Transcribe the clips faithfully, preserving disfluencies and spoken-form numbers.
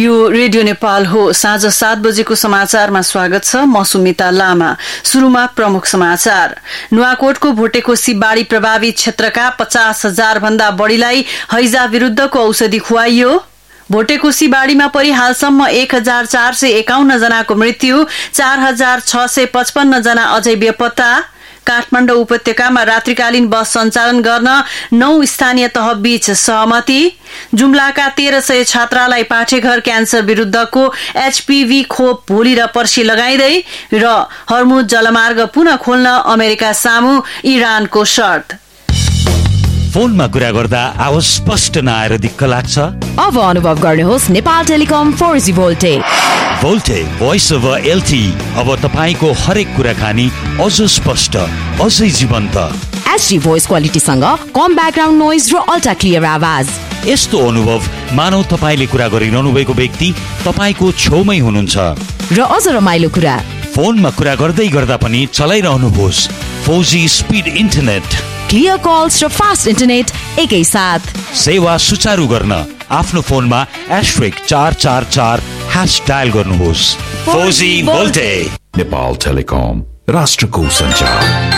यो रेडियो नेपाल हो। साँझ सात बजेको समाचारमा स्वागत छ। म सुमिता लामा। सुरुमा प्रमुख समाचार। नुवाकोटको भोटेकोशी बाढ़ी प्रभावित क्षेत्रका पचास हजार भन्दा बढ़ीलाई हैजा विरूद्धको औषधि खुवाइयो। भोटेकोशी बाढ़ीमा परि हालसम्म एक हजार चार सय एकाउन्न जनाको मृत्यु, चार हजार छ सय पचपन्न जना अझै बेपत्ता। काठमाडौँ उपत्यकामा रात्रिकालीन बस सञ्चालन गर्न नौ स्थानीय तह बीच सहमति। जुम्लाका तेह्र सय छात्रालाई पाठेघर क्यान्सर विरूद्धको एचपीभी खोप भोलि र पर्सि लगाइँदै र हर्मुज जलमार्ग पुनः खोल्न अमेरिका सामु इरानको शर्त। फोनमा कुरा गर्दा आवाज स्पष्ट नआएर दिक्क लाग्छ? अब अनुभव गर्नुहोस् Nepal telecom four G भोल्टे। भोल्टे voice over LTE अब तपाईको हरेक कुराकानी अझ स्पष्ट, अझै जीवन्त। एचडी भोइस क्वालिटीसँग कम ब्याकग्राउन्ड नोइज र अल्ट्रा क्लियर आवाज। यस्तो अनुभव मानौ तपाईले कुरा गरिरहनु भएको व्यक्ति तपाईको छेउमै हुनुहुन्छ। र अझ रमाइलो कुरा, फोनमा कुरा गर्दै गर्दा पनि चलाइरहनुहोस् four G speed internet, clear calls र फास्ट इन्टरनेट एकै साथ। सेवा सुचारू गर्न आफ्नो फोनमा एस्ट्रिक चार चार चार ह्याश डायल गर्नुहोस्। Four G भोल्टे। नेपाल टेलिकम, राष्ट्रको सञ्चार।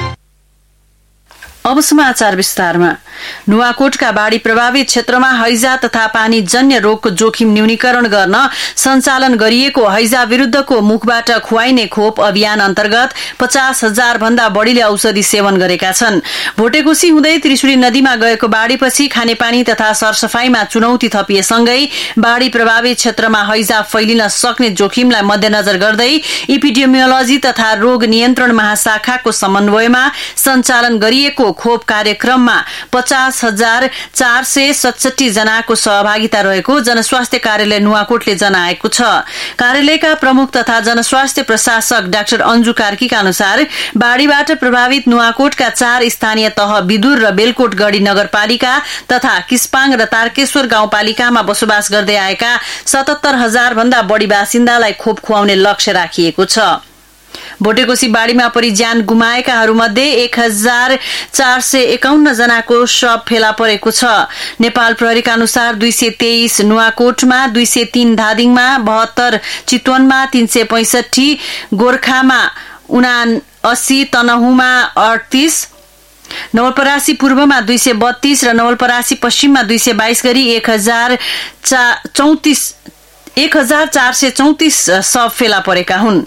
अब समाचार विस्तारमा। नुवाकोटका बाढ़ी प्रभावित क्षेत्रमा हैजा तथा पानी जन्य रोगको जोखिम न्यूनीकरण गर्न सञ्चालन गरिएको हैजा विरूद्धको मुखबाट खुवाइने खोप अभियान अन्तर्गत पचास हजार भन्दा बढ़ीले औषधि सेवन गरेका छन्। भोटेकोशी हुँदै त्रिशुली नदीमा गएको बाढ़ीपछि खानेपानी तथा सरसफाईमा चुनौती थपिएसँगै बाढ़ी प्रभावित क्षेत्रमा हैजा फैलिन सक्ने जोखिमलाई मध्यनजर गर्दै इपिडेमियोलोजी तथा रोग नियन्त्रण महाशाखाको समन्वयमा सञ्चालन गरिएको खोप कार्यक्रममा पचास हजार चार सय सतसठी जनाको सहभागिता रहेको जनस्वास्थ्य कार्यालय नुवाकोटले जनाएको छ। कार्यालयका प्रमुख तथा जनस्वास्थ्य प्रशासक डाक्टर अन्जु कार्कीका अनुसार बाढ़ीबाट प्रभावित नुवाकोटका चार स्थानीय तह विदुर र बेलकोट गढ़ी नगरपालिका तथा किस्पाङ र तारकेश्वर गाउँपालिकामा बसोबास गर्दै आएका सतहत्तर हजार भन्दा बढ़ी बासिन्दालाई खोप खुवाउने लक्ष्य राखिएको छ। भोटेकोशी बाढ़ीमा परि ज्यान गुमाएकाहरूमध्ये एक हजार चार सय एकाउन्न जनाको शव फेला परेको छ। नेपाल प्रहरीका अनुसार दुई सय तेइस नुवाकोटमा, दुई सय तीन धादिङमा, बहत्तर चितवनमा, तीन सय पैंसठी गोर्खामा, उनासी तनहुमा अडतीस, नवलपरासी पूर्वमा दुई सय बत्तीस र नवलपरासी पश्चिममा दुई सय बाइस गरी एक हजार चौतिस एक हजार चार सय चौतिस शव फेला परेका हुन्।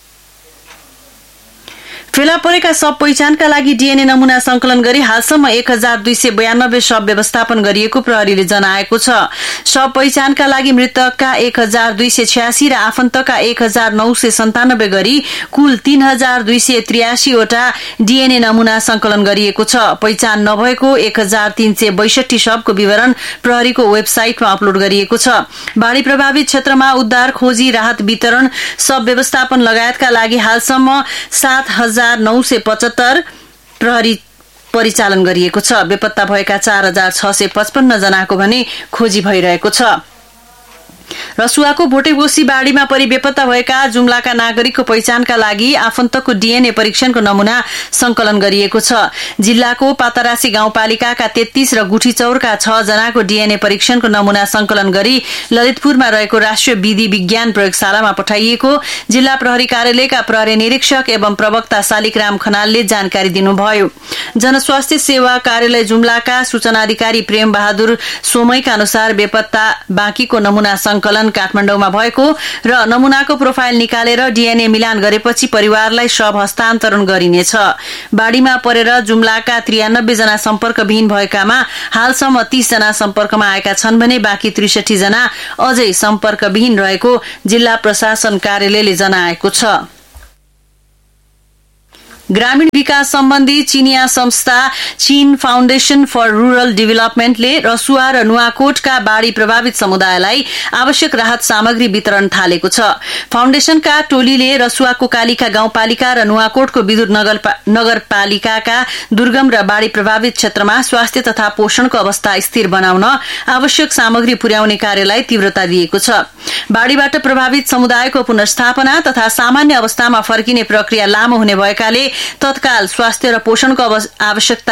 फेला परेका शव पहिचानका लागि डीएनए नमूना संकलन गरी हालसम्म एक हजार दुई सय बयानब्बे शव व्यवस्थापन गरिएको प्रहरीले जनाएको छ। शव पहिचानका लागि मृतकका एक हजार दुई सय छ्यासी र आफन्तका एक हजार नौ सय सन्तानब्बे गरी कुल तीन हजार दुई सय त्रियासी वटा डीएनए नमूना संकलन गरिएको छ। पहिचान नभएको एक हजार तीन सय बैसठी शवको विवरण प्रहरीको वेबसाइटमा अपलोड गरिएको छ। बाढ़ी प्रभावित क्षेत्रमा उद्धार, खोजी, राहत वितरण, शव व्यवस्थापन लगायतका लागि हालसम्म सात हजार नौ सय पचहत्तर प्रहरी परिचालन गरिएको छ। बेपत्ता भएका चार हजार छ सय पचपन्न जनाको भने खोजी भइरहेको छ। रसुवाको भोटेकोशी बाढ़ीमा परि बेपत्ता भएका जुम्लाका नागरिकको पहिचानका लागि आफन्तको डीएनए परीक्षणको नमूना संकलन गरिएको छ। जिल्लाको पातरासी गाउँपालिकाका तेत्तीस र गुठीचौरका छ जनाको डीएनए परीक्षणको नमूना संकलन गरी ललितपुरमा रहेको राष्ट्रिय विधि विज्ञान प्रयोगशालामा पठाइएको जिल्ला प्रहरी कार्यालयका प्रहरी निरीक्षक एवं प्रवक्ता शालिग्राम खनालले जानकारी दिनुभयो। जनस्वास्थ्य सेवा कार्यालय जुम्लाका सूचना अधिकारी प्रेम बहादुर सोमैका अनुसार बेपत्ता बाँकीको नमूना संकलन काठमाडौँमा भएको र नमूनाको प्रोफाइल निकालेर डीएनए मिलान गरेपछि परिवारलाई शव हस्तान्तरण गरिनेछ। बाढ़ीमा परेर जुम्लाका त्रियानब्बे जना सम्पर्कविहीन भएकामा हालसम्म तीस जना सम्पर्कमा आएका छन् भने बाँकी त्रिसठी जना अझै सम्पर्कविहीन रहेको जिल्ला प्रशासन कार्यालयले जनाएको छ। ग्रामीण विकास सम्बन्धी चीनिया संस्था चीन फाउन्डेशन फर रूरल डेभलपमेन्टले रसुवा र नुवाकोटका बाढ़ी प्रभावित समुदायलाई आवश्यक राहत सामग्री वितरण थालेको छ। फाउन्डेशनका टोलीले रसुवाको कालिका गाउँपालिका र नुवाकोटको विदुर नगरपालिकाका दुर्गम र बाढ़ी प्रभावित क्षेत्रमा स्वास्थ्य तथा पोषणको अवस्था स्थिर बनाउन आवश्यक सामग्री पुर्याउने कार्यलाई तीव्रता दिएको छ। बाढ़ीबाट प्रभावित समुदायको पुनर्स्थापना तथा सामान्य अवस्थामा फर्किने प्रक्रिया लामो हुने भएकाले तत्काल स्वास्थ्य र पोषणको आवश्यकता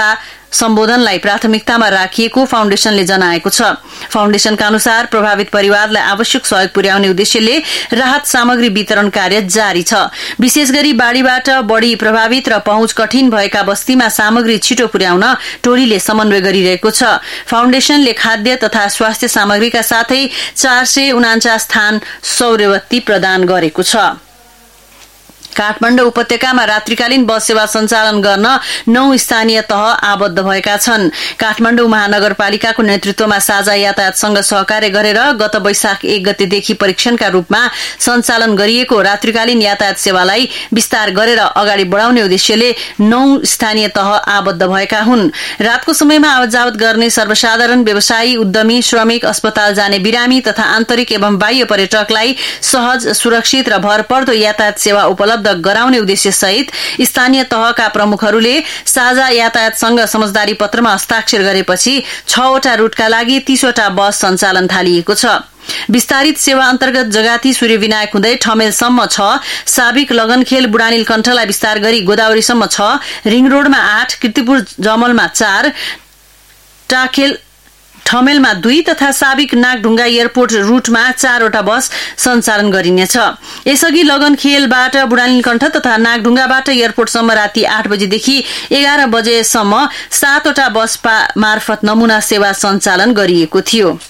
सम्बोधनलाई प्राथमिकतामा राखिएको फाउन्डेशनले जनाएको छ। फाउन्डेशनका अनुसार प्रभावित परिवारलाई आवश्यक सहयोग पुर्याउने उद्देश्यले राहत सामग्री वितरण कार्य जारी छ। विशेष गरी बाढ़ीबाट बढ़ी प्रभावित र पहुँच कठिन भएका बस्तीमा सामग्री छिटो पुर्याउन टोलीले समन्वय गरिरहेको छ। फाउन्डेशनले खाद्य तथा स्वास्थ्य सामग्रीका साथै चार सय उनाचास थान सौर्यबत्ती प्रदान गरेको छ। काठमाडौँ उपत्यकामा रात्रिकालीन बस सेवा सञ्चालन गर्न नौ स्थानीय तह आबद्ध भएका छन्। काठमाडौँ महानगरपालिकाको नेतृत्वमा साझा यातायातसँग सहकार्य गरेर गत वैशाख एक गतेदेखि परीक्षणका रूपमा सञ्चालन गरिएको रात्रिकालीन यातायात सेवालाई विस्तार गरेर अगाडि बढाउने उद्देश्यले नौ स्थानीय तह आबद्ध भएका हुन्। रातको समयमा आवत जावत गर्ने सर्वसाधारण, व्यवसायी, उद्यमी, श्रमिक, अस्पताल जाने बिरामी तथा आन्तरिक एवं बाह्य पर्यटकलाई सहज, सुरक्षित र भरपर्दो यातायात सेवा उपलब्ध गराउने उद्देश्य सहित स्थानीय तहका प्रमुखहरूले साझा यातायातसँग समझदारी पत्रमा हस्ताक्षर गरेपछि छवटा रूटका लागि तीसवटा बस सञ्चालन थालिएको छ। विस्तारित सेवा अन्तर्गत जगाती सूर्यविनायक हुँदै ठमेलसम्म छ, साबिक लगनखेल बुढानील कण्ठलाई विस्तार गरी गोदावरीसम्म छ, रिङ रोडमा आठ, कीर्तिपुर जमलमा चार, टाखेल ठमेलमा दुई तथा साबिक नागढुङ्गा एयरपोर्ट रूटमा चारवटा बस सञ्चालन गरिनेछ। यसअघि लगनखेलबाट बुढानीलकण्ठ तथा नागढुङ्गाबाट एयरपोर्टसम्म राति आठ बजेदेखि एघार बजेसम्म सातवटा बस मार्फत नमूना सेवा सञ्चालन गरिएको थियो।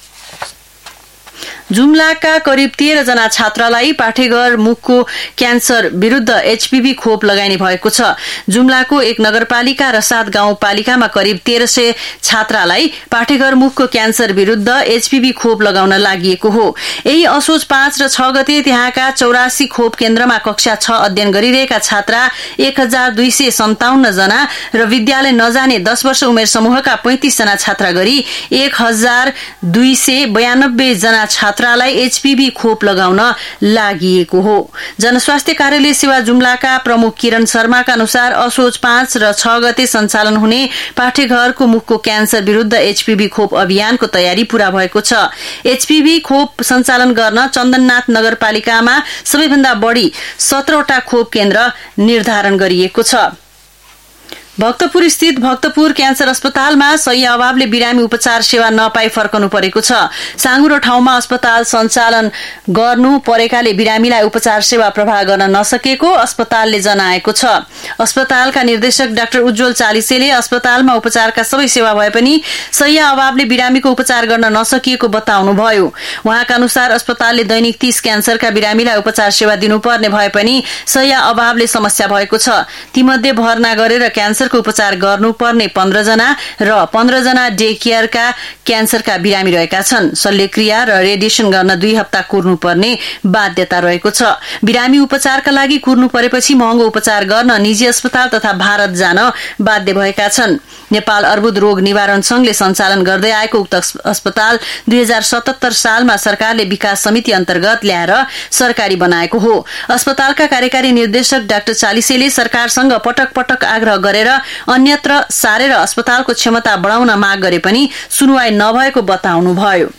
जुम्लाका करिब तेह्र जना छात्रालाई पाठेघर मुखको क्यान्सर विरूद्ध एचपीभी खोप लगाइने भएको छ। जुम्लाको एक नगरपालिका र सात गाउँपालिकामा करिब तेह्र सय छात्रालाई पाठेघर मुखको क्यान्सर विरूद्ध एचपीभी खोप लगाउन लागि हो। यही असोज पाँच र छ गते त्यहाँका चौरासी खोप केन्द्रमा कक्षा छ अध्ययन गरिरहेका छात्रा एक हजार दुई सय सन्ताउन्न जना र विद्यालय नजाने दस वर्ष उमेर समूहका पैंतिस जना छात्रा गरी एक हजार दुई सय बयानब्बे जना छात्रालाई एचपीभी खोप लगाउन लागि हो। जनस्वास्थ्य कार्यालय सेवा जुम्लाका प्रमुख किरण शर्माका अनुसार असोज पाँच र छ गते सञ्चालन हुने पाठेघरको मुखको क्यान्सर विरूद्ध एचपीभी खोप अभियानको तयारी पूरा भएको छ। एचपीभी खोप सञ्चालन गर्न चन्दननाथ नगरपालिकामा सबैभन्दा बढ़ी सत्रवटा खोप केन्द्र निर्धारण गरिएको छ। भक्तपुर स्थित भक्तपुर क्यान्सर अस्पतालमा शय्या अभावले बिरामी उपचार सेवा नपाई फर्कनु परेको छ। साँगुरो ठाउँमा अस्पताल सञ्चालन गर्नु परेकाले बिरामीलाई उपचार सेवा प्रवाह गर्न नसकेको अस्पतालले जनाएको छ। अस्पतालका निर्देशक डाक्टर उज्जवल चालिसेले अस्पतालमा उपचारका सबै सेवा भए पनि शय्या अभावले बिरामीको उपचार गर्न नसकिएको बताउनुभयो। उहाँका अनुसार अस्पतालले दैनिक तीस क्यान्सरका बिरामीलाई उपचार सेवा दिनुपर्ने भए पनि शय्या अभावले समस्या भएको छ। तीमध्ये भर्ना गरेर क्यान्सर उपचार गर्नुपर्ने पन्ध्र जना र पन्ध्र जना डे केयरका क्यान्सरका बिरामी रहेका छन्। शल्यक्रिया र रेडिएसन गर्न दुई हप्ता कुर्नुपर्ने बाध्यता रहेको छ। बिरामी उपचारका लागि कुर्नु परेपछि महँगो उपचार गर्न निजी अस्पताल तथा भारत जान बाध्य भएका छन्। नेपाल अर्बुद रोग निवारण संघले सञ्चालन गर्दै आएको उक्त अस्पताल दुई हजार सतहत्तर सालमा सरकारले विकास समिति अन्तर्गत ल्याएर सरकारी बनाएको हो। अस्पतालका कार्यकारी निर्देशक डाक्टर चालिसेले सरकारसँग पटक पटक आग्रह गरेर अन्यत्र सारेर अस्पतालको क्षमता बढाउन माग गरे पनि सुनवाई नभएको बताउनुभयो।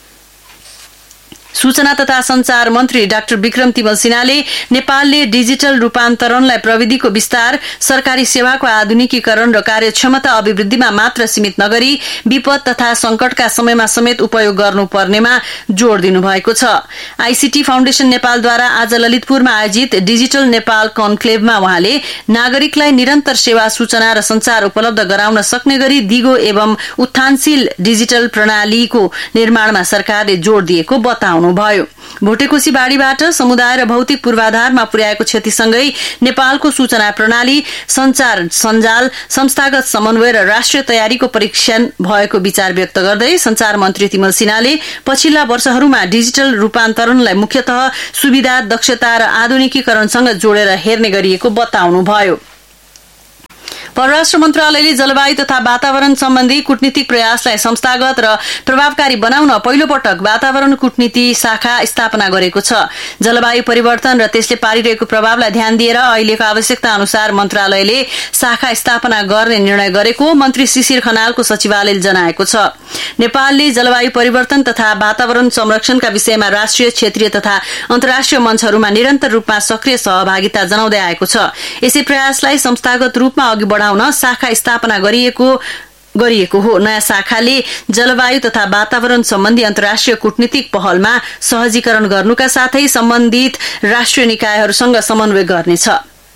सूचना तथा संचार मन्त्री डाक्टर विक्रम तिमल सिन्हाले नेपालले डिजिटल रूपान्तरणलाई प्रविधिको विस्तार, सरकारी सेवाको आधुनिकीकरण र कार्यक्षमता अभिवृद्धिमा मात्र सीमित नगरी विपद तथा संकटका समयमा समेत उपयोग गर्नुपर्नेमा जोड़ दिनुभएको छ। आईसीटी फाउन्डेशन नेपालद्वारा आज ललितपुरमा आयोजित डिजिटल नेपाल कन्क्लेभमा उहाँले नागरिकलाई निरन्तर सेवा, सूचना र संचार उपलब्ध गराउन सक्ने गरी दिगो एवं उत्थानशील डिजिटल प्रणालीको निर्माणमा सरकारले जोड़ दिएको बताउनु भयो। भोटेकोशी बाढ़ीबाट समुदाय र भौतिक पूर्वाधारमा पुर्याएको क्षतिसँगै नेपालको सूचना प्रणाली, संचार सञ्जाल, संस्थागत समन्वय र राष्ट्रिय तयारीको परीक्षण भएको विचार व्यक्त गर्दै संचार मन्त्री तिमल सिन्हाले पछिल्ला वर्षहरूमा डिजिटल रूपान्तरणलाई मुख्यतः सुविधा, दक्षता र आधुनिकीकरणसँग जोडेर हेर्ने गरिएको बताउनुभयो। परराष्ट्र मन्त्रालयले जलवायु तथा वातावरण सम्बन्धी कूटनीतिक प्रयासलाई संस्थागत र प्रभावकारी बनाउन पहिलो पटक वातावरण कूटनीति शाखा स्थापना गरेको छ। जलवायु परिवर्तन र त्यसले पारिरहेको प्रभावलाई ध्यान दिएर अहिलेको आवश्यकता अनुसार मन्त्रालयले शाखा स्थापना गर्ने निर्णय गरेको मन्त्री शिशिर खनालको सचिवालयले जनाएको छ। नेपालले जलवायु परिवर्तन तथा वातावरण संरक्षणका विषयमा राष्ट्रिय, क्षेत्रीय तथा अन्तर्राष्ट्रिय मञ्चहरूमा निरन्तर रूपमा सक्रिय सहभागिता जनाउँदै आएको छ। यसै प्रयासलाई संस्थागत रूपमा अघि बढाउन शाखा स्थापना गरिएको गरिएको हो। नयाँ शाखाले जलवायु तथा वातावरण सम्बन्धी अन्तर्राष्ट्रिय कूटनीतिक पहलमा सहजीकरण गर्नुका साथै सम्बन्धित राष्ट्रिय निकायहरूसँग समन्वय गर्नेछ।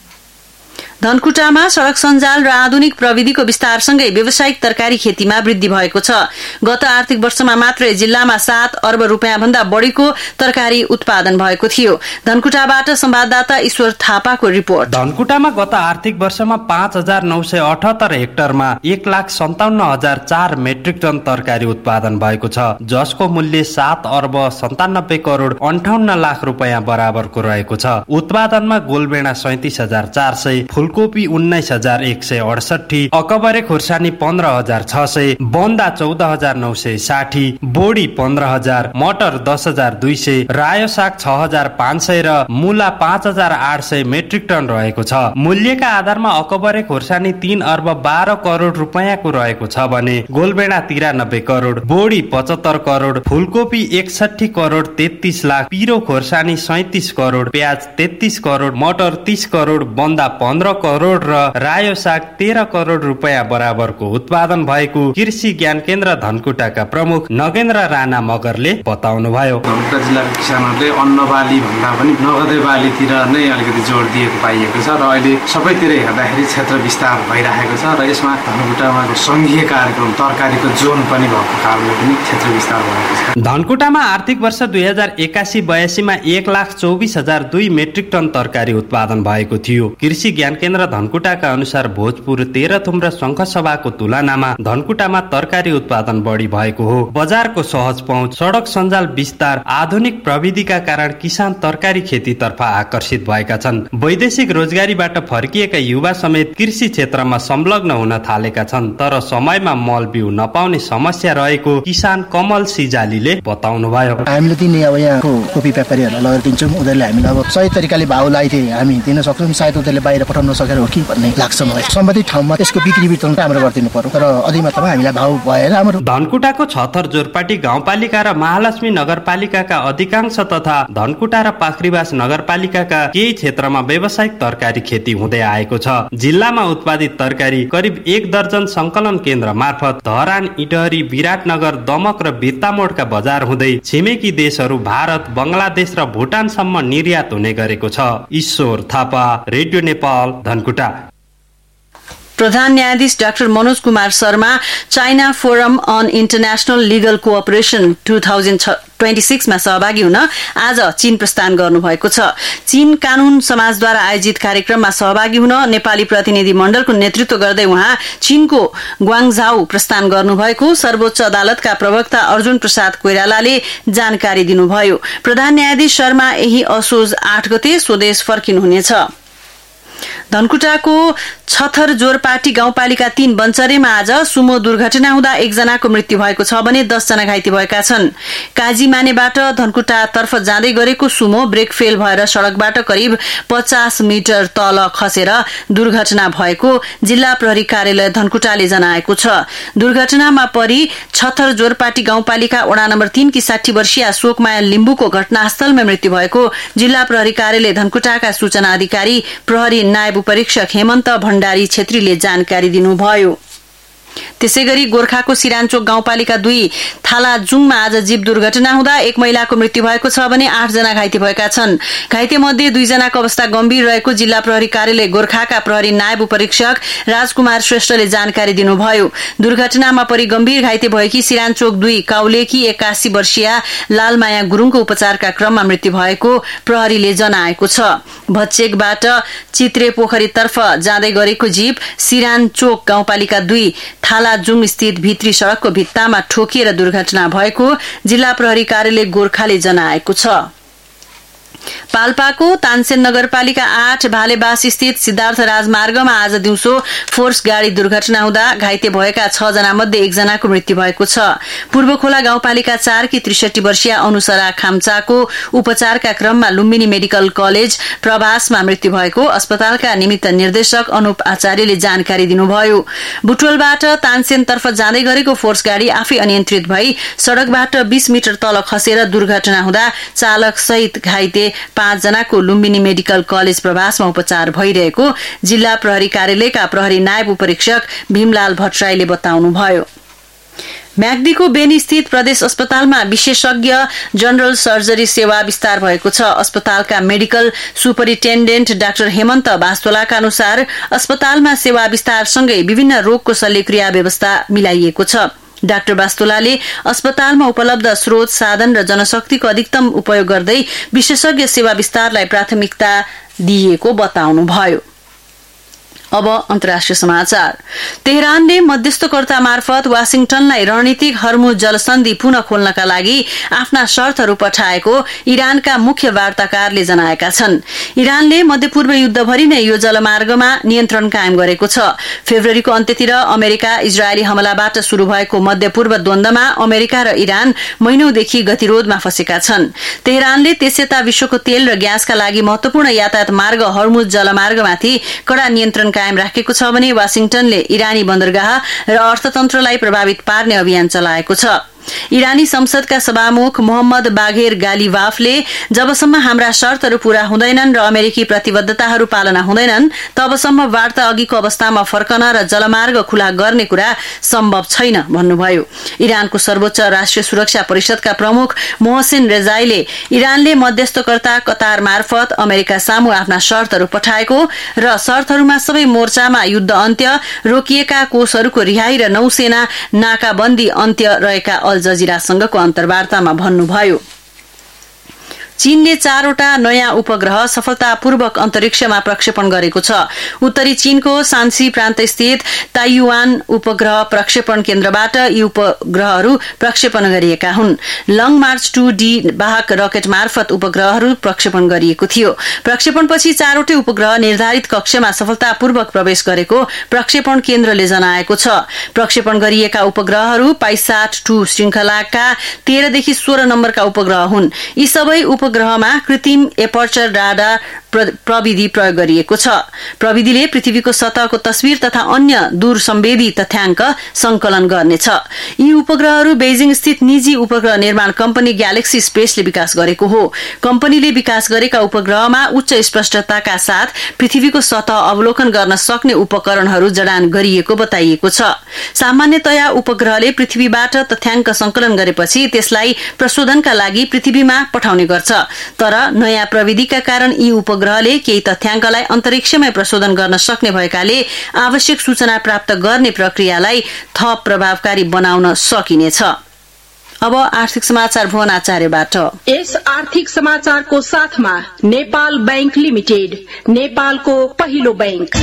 धनकुटामा सड़क सञ्जाल र आधुनिक प्रविधिको विस्तारसँगै व्यावसायिक तरकारी खेतीमा वृद्धि भएको छ। गत आर्थिक वर्षमा मात्रै जिल्लामा सात अर्ब रुपियाँ भन्दा बढ़ीको तरकारी उत्पादन भएको थियो। धनकुटाबाट संवाददाता ईश्वर थापाको रिपोर्ट। धनकुटामा गत आर्थिक वर्षमा पाँच हजार नौ सय अठहत्तर हेक्टरमा एक लाख सन्ताउन्न हजार चार मेट्रिक टन तरकारी उत्पादन भएको छ, जसको मूल्य सात अर्ब सन्तानब्बे करोड़ अन्ठाउन्न लाख रुपियाँ बराबरको रहेको छ। उत्पादनमा गोलबेडा सैतिस हजार चार सय, फूलकोपी उन्नाइस हजार एक सय अडसठी, अकबरे खोर्सानी पन्ध्र हजार छ सय, बन्दा चौध हजार नौ सय साठी, बोडी पन्ध्र हजार, मटर दस हजार दुई सय, रायो साग छ हजार पाँच सय र मूला पाँच हजार आठ सय मेट्रिक टन रहेको छ। मूल्यका आधारमा अकबरे खोर्सानी तीन अर्ब बाह्र करोड़ रुपियाँको रहेको छ भने गोलबेडा तिरानब्बे करोड़, बोडी पचहत्तर करोड़, फूलकोपी एकसठी करोड़ तेत्तीस लाख, पिरो खोर्सानी सैतिस करोड़, प्याज तेत्तीस करोड़, मटर तीस करोड़, बन्दा पन्ध्र करोड़ र रायो साग तेह्र करोड़ रुपियाँ बराबरको उत्पादन भएको कृषि ज्ञान केन्द्र धनकुटाका प्रमुख नगेन्द्र राणा मगरले बताउनुभयो। धनकुटा जिल्लाका किसानहरूले अन्न बाली भन्दा पनि नगदे बालीतिर नै अलिकति जोड दिएको पाइएको छ र अहिले सबैतिर हेर्दाखेरि क्षेत्र विस्तार भइरहेको छ र यसमा धनकुटामा संघीय कार्यक्रम तरकारीको जोन पनि भएको कारणले पनि क्षेत्र विस्तार भएको छ। धनकुटामा आर्थिक वर्ष दुई हजार एकासी बयासीमा एक लाख चौबिस हजार दुई मेट्रिक टन तरकारी उत्पादन भएको थियो। कृषि ज्ञान केन्द्र धनकुटाका अनुसार भोजपुर, तेह्रथुम र शङ्खसभाको तुलनामा धनकुटामा तरकारी उत्पादन बढी भएको हो। बजारको सहज पहुँच, सड़क सञ्जाल विस्तार, आधुनिक प्रविधिका कारण किसान तरकारी खेतीतर्फ आकर्षित भएका छन्। वैदेशिक रोजगारीबाट फर्किएका युवा समेत कृषि क्षेत्रमा संलग्न हुन थालेका छन्, तर समयमा मल बिउ नपाउने समस्या रहेको किसान कमल सिजालीले बताउनुभयो। हामीले दिने अब यहाँको कोपी व्यापारीहरूलाई लगेर दिन्छौँ, उनीहरूले हामीले अब सही तरिकाले भाउ लगाइथे हामी दिन सक्छौँ, सायद उनीहरूले बाहिर पठाउन सकेर हो कि भन्ने लाग्छ मलाई। सम्बन्धित ठाउँमा त्यसको बिक्री वितरण राम्रो गरिदिनु पर्यो, तर अधिमात्रमा हामीलाई भाउ भएर राम्रो। धनकुटाको छथर जोरपाटी गाउँपालिका र महालक्ष्मी नगरपालिकाका अधिकांश तथा धनकुटा र पाखरीबास नगरपालिकाका केही क्षेत्रमा व्यावसायिक तरकारी खेती हुँदै आएको छ। जिल्लामा उत्पादित तरकारी करिब एक दर्जन संकलन केन्द्र मार्फत धरान, इटहरी, विराटनगर, दमक र बिर्तामोडका बजार हुँदै छिमेकी देशहरू भारत, बंगलादेश र भुटानसम्म निर्यात हुने गरेको छ। ईश्वर थापा, रेडियो नेपाल, धनकुटा। प्रधान न्यायाधीश doctor Manoj Kumar Sharma China forum on international legal cooperation two thousand twenty सिक्समा सहभागी हुन आज चीन प्रस्थान गर्नुभएको छ। चीन कानून समाजद्वारा आयोजित कार्यक्रममा सहभागी हुन नेपाली प्रतिनिधि मण्डलको नेतृत्व गर्दै उहाँ चीनको ग्वाङझाउ प्रस्थान गर्नुभएको सर्वोच्च अदालतका प्रवक्ता अर्जुन प्रसाद कोइरालाले जानकारी दिनुभयो। प्रधान न्यायाधीश शर्मा यही असोज आठ गते स्वदेश फर्किनुहुनेछ। धनकुटाको छथर जोरपाटी गाउँपालिका तीन बन्चरेमा आज सुमो दुर्घटना हुँदा एकजनाको मृत्यु भएको छ भने दसजना घाइते भएका छन्। काजीमानेबाट धनकुटातर्फ जाँदै गरेको सुमो ब्रेक फेल भएर सड़कबाट करिब पचास मिटर तल खसेर दुर्घटना भएको जिल्ला प्रहरी कार्यालय धनकुटाले जनाएको छ। दुर्घटनामा परि छथर जोरपाटी गाउँपालिका वडा नम्बर तीन की साठी वर्षीय शोकमाया लिम्बुको घटनास्थलमा मृत्यु भएको जिल्ला प्रहरी कार्यालय धनकुटाका सूचना अधिकारी प्रहरी नायब परीक्षक हेमन्त भण्डारी छेत्रीले जानकारी दिनुभयो। त्यसैगरी गोर्खाको सिरानचोक गाउँपालिका दुई थालाजुङमा आज जीव दुर्घटना हुँदा एक महिलाको मृत्यु भएको छ भने आठ जना घाइते भएका छन्। घाइते मध्ये दुईजनाको अवस्था गम्भीर रहेको जिल्ला प्रहरी कार्यालय गोर्खाका प्रहरी नायब परीक्षक राजकुमार श्रेष्ठले जानकारी दिनुभयो। दुर्घटनामा परि गम्भीर घाइते भएकी सिरानचोक दुई काउलेकी एक्कासी वर्षीय लालमाया गुरूङको उपचारका क्रममा मृत्यु भएको प्रहरीले जनाएको छ। भच्चेकबाट चित्रे पोखरीतर्फ जाँदै गरेको जीप सिरानचोक गाउँपालिका दुई थालाजुङ स्थित भित्री सड़कको भित्तामा ठोकिएर दुर्घटना भएको जिल्ला प्रहरी कार्यालय गोर्खाले जनाएको छ। पाल्पाको तानसेन नगरपालिका आठ भालेबास स्थित सिद्धार्थ राजमार्गमा आज दिउँसो फोर्स गाड़ी दुर्घटना हुँदा घाइते भएका छ जना मध्ये एकजनाको मृत्यु भएको छ। पूर्व खोला गाउँपालिका चार की त्रिसठी वर्षीय अनुसरा खाम्चाको उपचारका क्रममा लुम्बिनी मेडिकल कलेज प्रवासमा मृत्यु भएको अस्पतालका निमित्त निर्देशक अनुप आचार्यले जानकारी दिनुभयो। बुटवलबाट तानसेनतर्फ जाँदै गरेको फोर्स गाड़ी आफै अनियन्त्रित भई सड़कबाट बीस मिटर तल खसेर दुर्घटना हुँदा चालक सहित घाइते पाँच जनाको लुम्बिनी मेडिकल कलेज प्रवासमा उपचार भइरहेको जिल्ला प्रहरी कार्यालयका प्रहरी नायब उपरीक्षक भीमलाल भट्टराईले बताउनुभयो। म्याग्दीको बेनी स्थित प्रदेश अस्पतालमा विशेषज्ञ जनरल सर्जरी सेवा विस्तार भएको छ। अस्पतालका मेडिकल सुपरिन्टेन्डेन्ट डाक्टर हेमन्त बास्तोलाका अनुसार अस्पतालमा सेवा विस्तारसँगै विभिन्न रोगको शल्यक्रिया व्यवस्था मिलाइएको छ। डाक्टर बास्तोलाले अस्पतालमा उपलब्ध स्रोत साधन र जनशक्तिको अधिकतम उपयोग गर्दै विशेषज्ञ सेवा विस्तारलाई प्राथमिकता दिइएको बताउनुभयो। अब अन्तर्राष्ट्रिय समाचार। तेहरानले मध्यस्थकर्ता मार्फत वाशिंगटनलाई रणनीतिक हर्मुज जलसन्धि पुनः खोल्नका लागि आफ्ना शर्तहरू पठाएको इरानका मुख्य वार्ताकारले जनाएका छन्। इरानले मध्यपूर्व युद्धभरि नै यो जलमार्गमा नियन्त्रण कायम गरेको छ। फेब्रुअरीको अन्त्यतिर अमेरिका इजरायली हमलाबाट शुरू भएको मध्यपूर्व द्वन्द्वमा अमेरिका र इरान महिनौदेखि गतिरोधमा फँसेका छन्। तेहरानले त्यसयता विश्वको तेल र ग्यासका लागि महत्वपूर्ण यातायात मार्ग हर्मुज जलमार्गमाथि कड़ा नियन्त्रण कायम राखेको छ भने वाशिंगटनले इरानी बन्दरगाह र अर्थतन्त्रलाई प्रभावित पार्ने अभियान चलाएको छ। इरानी संसदका सभामुख मोहम्मद बाघेर गालिवाफले जबसम्म हाम्रा शर्तहरू पूरा हुँदैनन् र अमेरिकी प्रतिबद्धताहरू पालना हुँदैनन् तबसम्म वार्ता अघिको अवस्थामा फर्कन र जलमार्ग खुला गर्ने कुरा सम्भव छैन भन्नुभयो। इरानको सर्वोच्च राष्ट्रिय सुरक्षा परिषदका प्रमुख मोहसिन रेजाईले इरानले मध्यस्थकर्ता कतार मार्फत अमेरिका सामु आफ्ना शर्तहरू पठाएको र शर्तहरूमा सबै मोर्चामा युद्ध अन्त्य, रोकिएका कोषहरूको रिहाई र नौसेना नाकाबन्दी अन्त्य रहेका अल जजिरासँगको अन्तर्वार्तामा भन्नुभयो। चीनले चारवटा नयाँ उपग्रह सफलतापूर्वक अन्तरिक्षमा प्रक्षेपण गरेको छ। उत्तरी चीनको सान्सी प्रान्त स्थित ताइयुआन उपग्रह प्रक्षेपण केन्द्रबाट यी उपग्रहहरू प्रक्षेपण गरिएका हुन्। लङ मार्च टू डी वाहक रकेट मार्फत उपग्रहहरू प्रक्षेपण गरिएको थियो। प्रक्षेपणपछि चारवटै उपग्रह निर्धारित कक्षमा सफलतापूर्वक प्रवेश गरेको प्रक्षेपण केन्द्रले जनाएको छ। प्रक्षेपण गरिएका उपग्रहहरू पाइसाट टू श्रृंखलाका तेह्रदेखि सोह्र नम्बरका उपग्रह हुन्। यी सबै उपग्रहमा कृत्रिम एपर्चर राडार प्रविधि प्रयोग गरिएको छ। प्रविधिले पृथ्वीको सतहको तस्विर तथा अन्य दूर सम्वेदी तथ्याङ्क संकलन गर्नेछ। यी उपग्रहहरू बेजिङ स्थित निजी उपग्रह निर्माण कम्पनी ग्यालेक्सी स्पेसले विकास गरेको हो। कम्पनीले विकास गरेका उपग्रहमा उच्च स्पष्टताका साथ पृथ्वीको सतह अवलोकन गर्न सक्ने उपकरणहरू जडान गरिएको बताइएको छ। सामान्यतया उपग्रहले पृथ्वीबाट तथ्याङ्क संकलन गरेपछि त्यसलाई प्रशोधनका लागि पृथ्वीमा पठाउने गर्छ। तर नयाँ प्रविधिका कारण यी उपग्रहले केही तथ्याङ्कलाई अन्तरिक्षमै प्रशोधन गर्न सक्ने भएकाले आवश्यक सूचना प्राप्त गर्ने प्रक्रियालाई थप प्रभावकारी बनाउन सकिनेछ। अब आर्थिक समाचार भुवन आचार्यबाट। यस आर्थिक समाचारको साथमा नेपाल बैंक लिमिटेड, नेपालको पहिलो बैंक।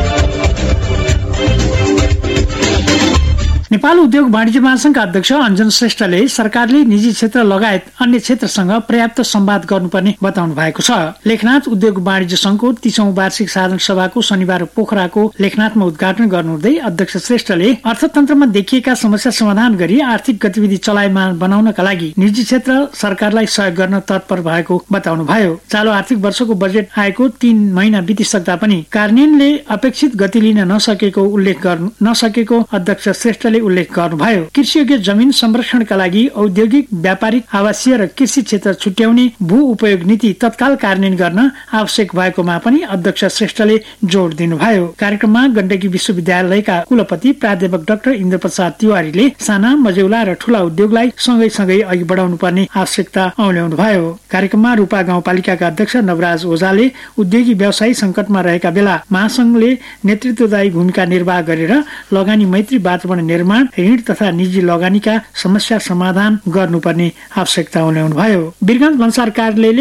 नेपाल उद्योग वाणिज्य महासंघका अध्यक्ष अञ्जन श्रेष्ठले सरकारले निजी क्षेत्र लगायत अन्य क्षेत्रसँग पर्याप्त संवाद गर्नुपर्ने बताउनु भएको छ। लेखनाथ उद्योग वाणिज्य संघको तीसौं वार्षिक साधारण सभाको शनिबार पोखराको लेखनाथमा उद्घाटन गर्नुहुँदै अध्यक्ष श्रेष्ठले अर्थतन्त्रमा देखिएका समस्या समाधान गरी आर्थिक गतिविधि चलायमान बनाउनका लागि निजी क्षेत्र सरकारलाई सहयोग गर्न तत्पर भएको बताउनुभयो। चालु आर्थिक वर्षको बजेट आएको तीन महिना बितिसक्दा पनि कार्यान्वयनले अपेक्षित गति लिन नसकेको उल्लेख गर्नु नसकेको अध्यक्ष श्रेष्ठले उल्लेख गर्नुभयो। कृषियोग्य जमिन संरक्षणका लागि औद्योगिक, व्यापारिक, आवासीय र कृषि क्षेत्र छुट्याउने भू उपयोग नीति तत्काल कार्यान्वयन गर्न आवश्यक भएकोमा पनि अध्यक्ष श्रेष्ठले जोड़ दिनुभयो। कार्यक्रममा गण्डकी विश्वविद्यालयका कुलपति प्राध्यापक डाक्टर इन्द्र प्रसाद तिवारीले साना, मझौला र ठूला उद्योगलाई सँगै सँगै अघि बढाउनु पर्ने आवश्यकता औल्याउनु भयो। कार्यक्रममा रूपा गाउँपालिकाका अध्यक्ष नवराज ओझाले उद्योगी व्यवसायी संकटमा रहेका बेला महासंघले नेतृत्वदायी भूमिका निर्वाह गरेर लगानी मैत्री वातावरण निर्माण, ऋण तथा निजी लगानीका समस्या समाधान गर्नुपर्ने आवश्यकता उठाउनु भयो। वीरगञ्ज भन्सार कार्यालयले